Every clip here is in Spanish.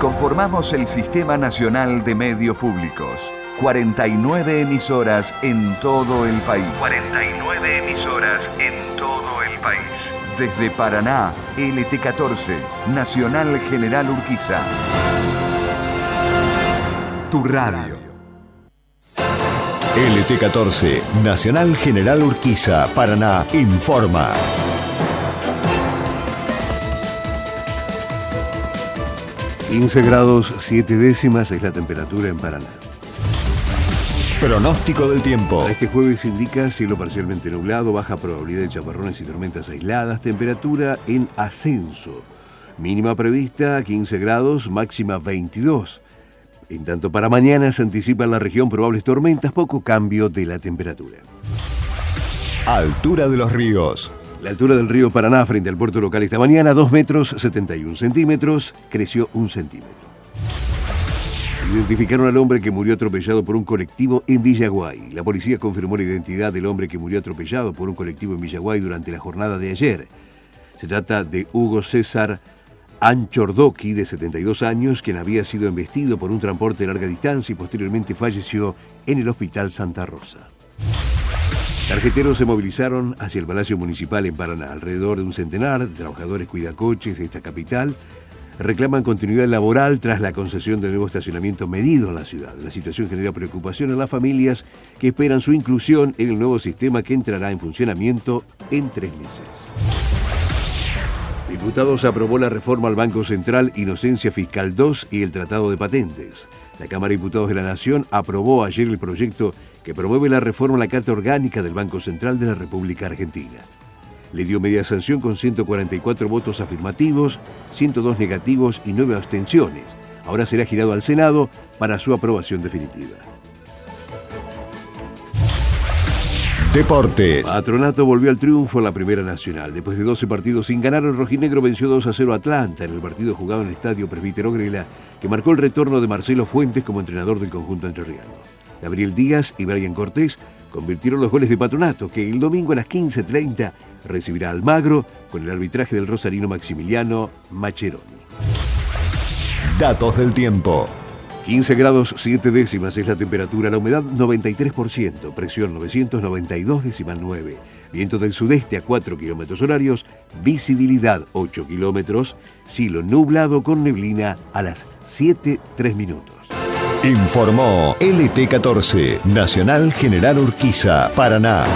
Conformamos el Sistema Nacional de Medios Públicos. 49 emisoras en todo el país. 49 emisoras en todo el país. Desde Paraná, LT14, Nacional General Urquiza. Tu radio. LT14, Nacional General Urquiza, Paraná, informa. (15°7) es la temperatura en Paraná. Pronóstico del tiempo. Para este jueves indica cielo parcialmente nublado, baja probabilidad de chaparrones y tormentas aisladas, temperatura en ascenso. Mínima prevista 15 grados, máxima 22. En tanto, para mañana se anticipa en la región probables tormentas, poco cambio de la temperatura. Altura de los ríos. La altura del río Paraná frente al puerto local esta mañana, 2,71 metros, creció 1 centímetro. Identificaron al hombre que murió atropellado por un colectivo en Villaguay. La policía confirmó la identidad del hombre que murió atropellado por un colectivo en Villaguay durante la jornada de ayer. Se trata de Hugo César Anchordoqui, de 72 años, quien había sido embestido por un transporte de larga distancia y posteriormente falleció en el Hospital Santa Rosa. Tarjeteros se movilizaron hacia el Palacio Municipal en Paraná. Alrededor de un centenar de trabajadores cuidacoches de esta capital reclaman continuidad laboral tras la concesión de nuevo estacionamiento medido en la ciudad. La situación genera preocupación en las familias que esperan su inclusión en el nuevo sistema que entrará en funcionamiento en 3 meses. Diputados aprobó la reforma al Banco Central, Inocencia Fiscal 2 y el Tratado de Patentes. La Cámara de Diputados de la Nación aprobó ayer el proyecto que promueve la reforma a la Carta Orgánica del Banco Central de la República Argentina. Le dio media sanción con 144 votos afirmativos, 102 negativos y 9 abstenciones. Ahora será girado al Senado para su aprobación definitiva. Deportes. Patronato volvió al triunfo en la Primera Nacional. Después de 12 partidos sin ganar, el rojinegro venció 2-0 a Atlanta en el partido jugado en el estadio Presbítero Grela, que marcó el retorno de Marcelo Fuentes como entrenador del conjunto entrerriano. Gabriel Díaz y Brian Cortés convirtieron los goles de Patronato, que el domingo a las 15:30 recibirá a Almagro con el arbitraje del rosarino Maximiliano Macheroni. Datos del tiempo. 15,7 es la temperatura, la humedad 93%, presión 992,9, viento del sudeste a 4 kilómetros horarios, visibilidad 8 kilómetros, cielo nublado con neblina a las 7:03 minutos. Informó LT14, Nacional General Urquiza, Paraná.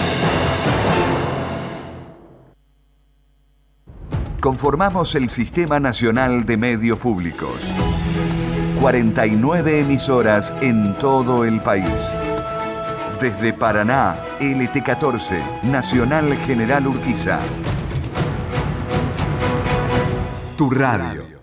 Conformamos el Sistema Nacional de Medios Públicos. 49 emisoras en todo el país. Desde Paraná, LT14, Nacional General Urquiza. Tu radio.